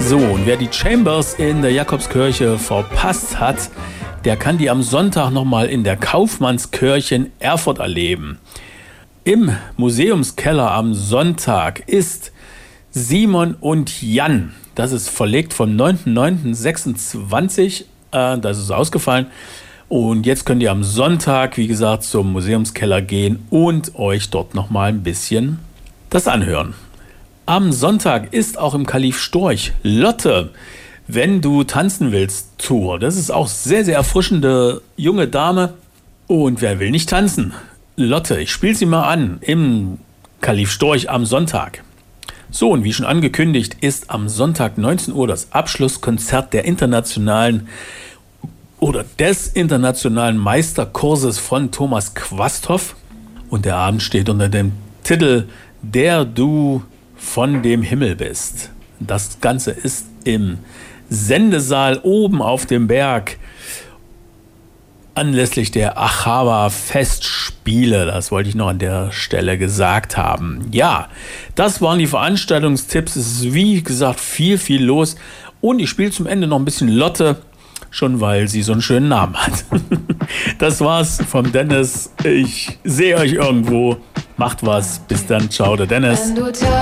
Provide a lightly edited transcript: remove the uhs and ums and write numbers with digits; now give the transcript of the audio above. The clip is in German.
So, und wer die Chambers in der Jakobskirche verpasst hat, der kann die am Sonntag nochmal in der Kaufmannskirche in Erfurt erleben. Im Museumskeller am Sonntag ist Simon und Jan. Das ist verlegt vom 9.9.26. Das ist ausgefallen. Und jetzt könnt ihr am Sonntag, wie gesagt, zum Museumskeller gehen und euch dort nochmal ein bisschen das anhören. Am Sonntag ist auch im Kalif Storch Lotte, wenn du tanzen willst, Tour. Das ist auch sehr, sehr erfrischende junge Dame. Und wer will nicht tanzen? Lotte, ich spiele sie mal an im Kalif Storch am Sonntag. So, und wie schon angekündigt, ist am Sonntag 19 Uhr das Abschlusskonzert des internationalen Meisterkurses von Thomas Quasthoff. Und der Abend steht unter dem Titel Der du von dem Himmel bist. Das Ganze ist im Sendesaal oben auf dem Berg anlässlich der Achava-Festspiele. Das wollte ich noch an der Stelle gesagt haben. Ja, das waren die Veranstaltungstipps. Es ist wie gesagt viel, viel los. Und ich spiele zum Ende noch ein bisschen Lotte, schon weil sie so einen schönen Namen hat. Das war's vom Dennis. Ich sehe euch irgendwo. Macht was. Bis dann. Ciao, der Dennis.